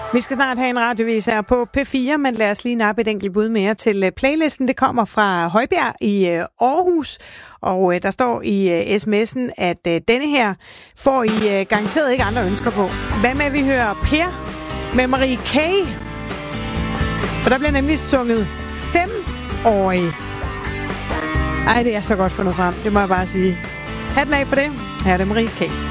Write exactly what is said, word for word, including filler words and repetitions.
Vi skal snart have en radiovis her på P fire, men lad os lige nappe et enkelt bud mere til playlisten. Det kommer fra Højbjerg i Aarhus, og der står i sms'en, at denne her får I garanteret ikke andre ønsker på. Hvad med, at vi hører Per med Marie K? For der bliver nemlig sunget femårig. Ej, det er så godt fundet frem, det må jeg bare sige. Hatten af for det. Her er det Marie K.